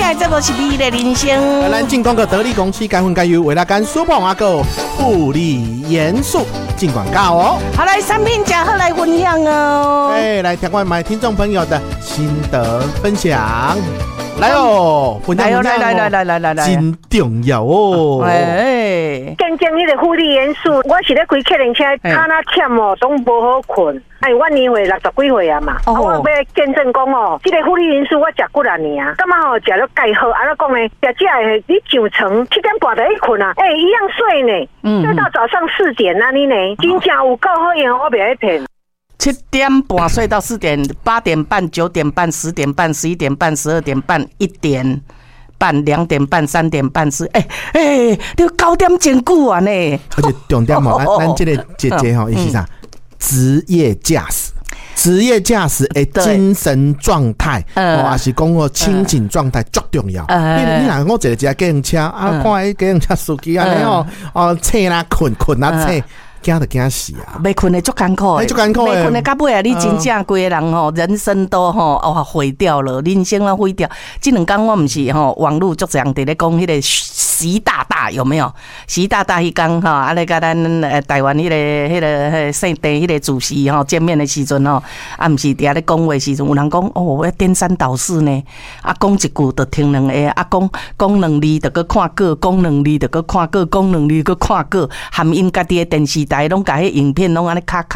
来，这都是美的人生。 咱进广告得力公司该分该优，为了干舒胖阿哥护理严肃进广告哦。 好，来产品假好来分享哦。 来听我们听众朋友的心得分享。来哦，分享来， 真重要哦。 见证迄个护理元素，我是咧开客人车，脚那忝哦，拢无好困。我年岁60几岁啊嘛，我要见证讲哦，这个护理元素我食几啊年啊，感觉吼食了介好，安怎讲呢？食这个你上床7点半就去困啊，一样睡呢，睡到早上4点那里呢，真正有够好用，我袂骗。 7点半睡到4点，8点半、9点半、10点半、11点半、12点半、1点半、2点半、3点半是，你9点真久啊呢！ 而且重点哦，咱这个姐姐吼，伊是啥？职业驾驶。职业驾驶的精神状态，还是讲哦清醒状态足重要。你若我坐一架计程车啊，看迄计程车司机安尼哦，醒啦困啊醒。惊就惊死啊！ 没困的足艰苦的，没困的到尾啊，你真正规个人吼，人生都毁掉了，人生都毁掉。这2天我不是网络足常在咧讲迄个习大大有没有？习大大迄天啊，咧甲咱台湾迄个圣地迄个主席见面的时阵啊，不是伫咧讲话时阵，有人讲我要颠三倒四呢，讲一句就听2个，讲2字就搁看过，讲2字就搁看过，讲2字搁看过，含因家己的电视台拢甲迄影片拢安尼咔，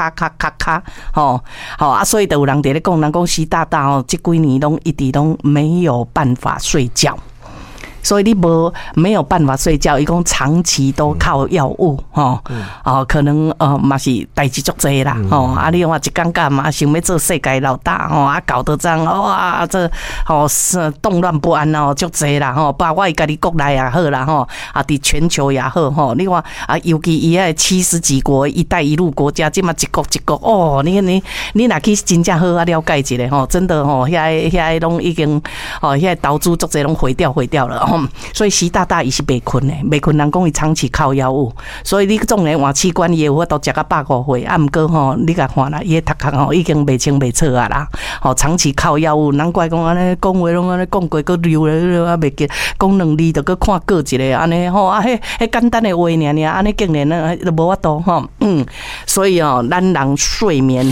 所以就有人在咧讲，人讲习大大这几年拢一直拢没有办法睡觉。所以你没有办法睡觉，伊讲长期都靠药物可能嘛是代志足多啦你话一感觉嘛想要做世界老大搞得这样哇这是动乱不安足多啦包括家己国内也好啦伫全球也好你看尤其伊迄70几国一带一路国家，即嘛一国一国你若去真正好了解一下真的遐拢已经遐投资足多拢毁掉了。所以习大大伊是袂困的，袂困人讲伊长期靠药物，所以你种人换器官也有法度食到150岁，不过你甲看啦，伊头壳已经袂清袂楚啊啦，长期靠药物，难怪讲安尼讲话拢安尼讲过，佫溜咧啊袂记，讲2字就佫看过一个安尼迄简单的话尔，安尼竟然都无法度所以咱人睡眠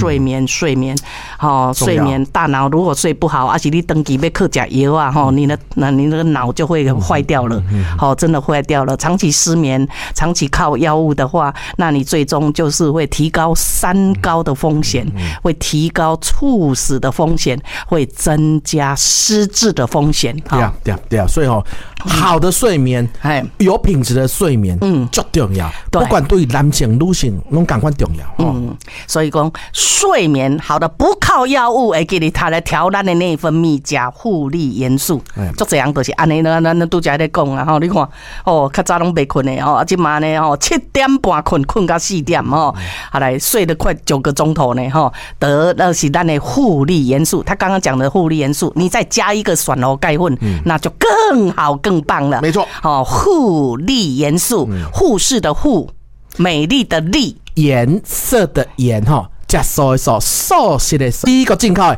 大脑如果睡不好，而且你长期要靠食药啊你那个脑就会坏掉了，真的坏掉了。长期失眠，长期靠药物的话，那你最终就是会提高3高的风险，会提高猝死的风险，会增加失智的风险。 对，所以好的睡眠，有品质的睡眠，最重要。不管对男性、女性，拢同款重要。 所以讲睡眠好的不靠药物，会给你它来调咱的内分泌加护理元素，足这样都是安尼。咱拄则咧讲啊，你看较早拢袂困的即嘛呢7点半困到4点来睡得快9个钟头呢那是咱的护理元素。他刚刚讲的护理元素，你再加一个选猴钙粉，那就更好更棒了。 没错， 护理元素，护士的护，美丽的丽， 颜色的颜食素的素，素食的素，第一个进口的